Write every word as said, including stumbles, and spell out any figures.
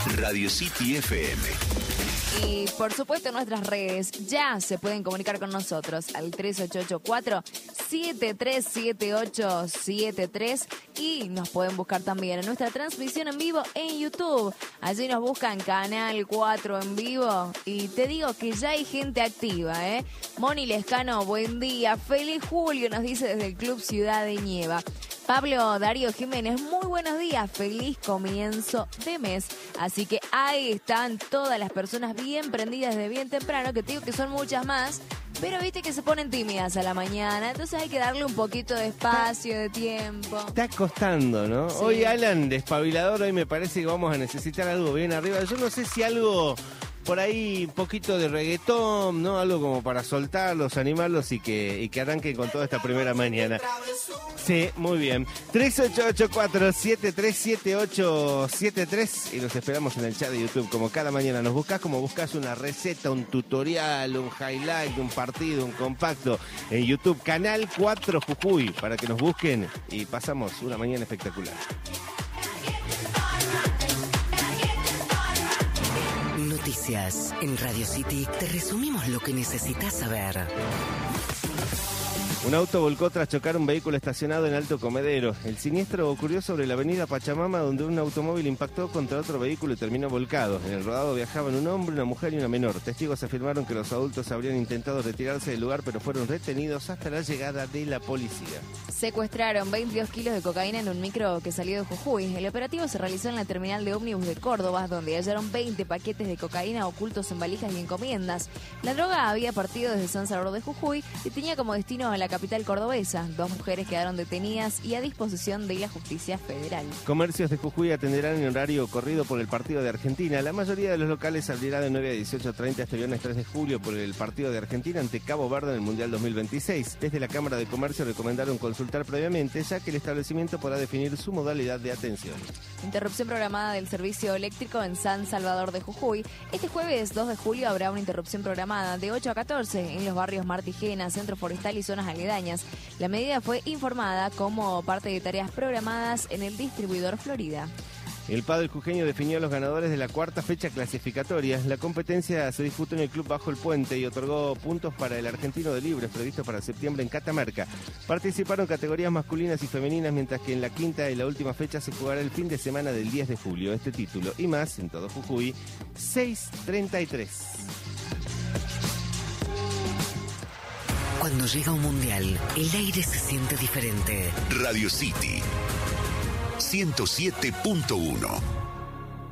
Radio City F M. Y por supuesto en nuestras redes ya se pueden comunicar con nosotros al tres ocho ocho cuatro, siete tres siete ocho siete tres y nos pueden buscar también en nuestra transmisión en vivo en YouTube. Allí nos buscan Canal cuatro en vivo y te digo que ya hay gente activa, ¿eh? Moni Lescano, buen día, feliz julio, nos dice desde el Club Ciudad de Nieva. Pablo Darío Jiménez, muy buenos días, feliz comienzo de mes. Así que ahí están todas las personas bien prendidas de bien temprano, que te digo que son muchas más, pero viste que se ponen tímidas a la mañana, entonces hay que darle un poquito de espacio, de tiempo. Está costando, ¿no? Sí. Hoy, Alan, despabilador, hoy me parece que vamos a necesitar algo bien arriba. Yo no sé si algo... Por ahí un poquito de reggaetón, ¿no? Algo como para soltarlos, animarlos y que, y que arranquen con toda esta primera mañana. Sí, muy bien. tres ocho ocho cuatro, siete tres siete ocho siete tres y los esperamos en el chat de YouTube. Como cada mañana nos buscas, como buscas una receta, un tutorial, un highlight, un partido, un compacto. En YouTube, Canal cuatro Jujuy, para que nos busquen y pasamos una mañana espectacular. Noticias en Radio City. Te resumimos lo que necesitas saber. Un auto volcó tras chocar un vehículo estacionado en Alto Comedero. El siniestro ocurrió sobre la avenida Pachamama, donde un automóvil impactó contra otro vehículo y terminó volcado. En el rodado viajaban un hombre, una mujer y una menor. Testigos afirmaron que los adultos habrían intentado retirarse del lugar, pero fueron retenidos hasta la llegada de la policía. Secuestraron veintidós kilos de cocaína en un micro que salió de Jujuy. El operativo se realizó en la terminal de ómnibus de Córdoba, donde hallaron veinte paquetes de cocaína ocultos en valijas y encomiendas. La droga había partido desde San Salvador de Jujuy y tenía como destino a la capital cordobesa. Dos mujeres quedaron detenidas y a disposición de la justicia federal. Comercios de Jujuy atenderán en horario corrido por el partido de Argentina. La mayoría de los locales abrirá de nueve a dieciocho treinta este viernes tres de julio por el partido de Argentina ante Cabo Verde en el Mundial dos mil veintiséis. Desde la Cámara de Comercio recomendaron consultar previamente, ya que el establecimiento podrá definir su modalidad de atención. Interrupción programada del servicio eléctrico en San Salvador de Jujuy. Este jueves dos de julio habrá una interrupción programada de ocho a catorce en los barrios Martigena, Centro Forestal y zonas aledañas. La medida fue informada como parte de tareas programadas en el distribuidor Florida. El pádel jujeño definió a los ganadores de la cuarta fecha clasificatoria. La competencia se disputó en el Club Bajo el Puente y otorgó puntos para el argentino de libres previsto para septiembre en Catamarca. Participaron categorías masculinas y femeninas, mientras que en la quinta y la última fecha se jugará el fin de semana del diez de julio. Este título y más en todo Jujuy, seis treinta y tres. Cuando llega un mundial, el aire se siente diferente. Radio City ciento siete punto uno.